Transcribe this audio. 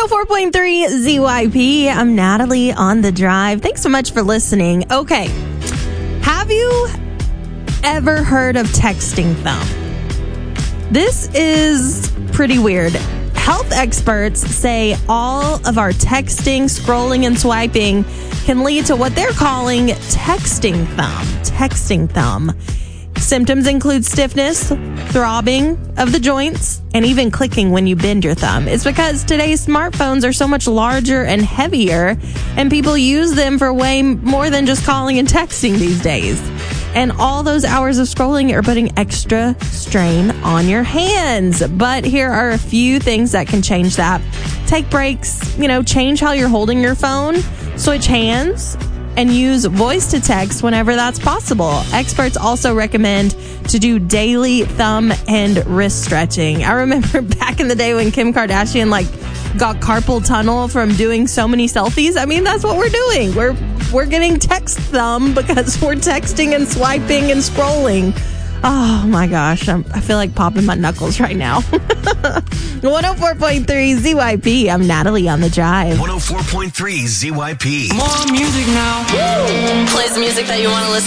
104.3 ZYP. I'm Natalie on the drive. Thanks so much for listening. Okay. Have you ever heard of texting thumb? This is pretty weird. Health experts say all of our texting, scrolling, and swiping can lead to what they're calling texting thumb. Texting thumb. Symptoms include stiffness, throbbing of the joints, and even clicking when you bend your thumb. It's because today's smartphones are so much larger and heavier, and people use them for way more than just calling and texting these days. And all those hours of scrolling are putting extra strain on your hands. But here are a few things that can change that. Take breaks, change how you're holding your phone, switch hands, and use voice to text whenever that's possible. Experts also recommend to do daily thumb and wrist stretching. I remember back in the day when Kim Kardashian got carpal tunnel from doing so many selfies. I mean, that's what we're doing. We're getting text thumb because we're texting and swiping and scrolling. Oh my gosh, I feel like popping my knuckles right now. 104.3 ZYP. I'm Natalie on the drive. 104.3 ZYP. More music now. Plays music that you want to listen